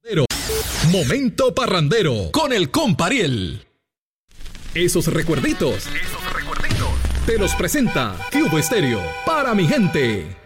Momento parrandero con el compa Ariel. Esos recuerditos te los presenta Cubo Estéreo para mi gente.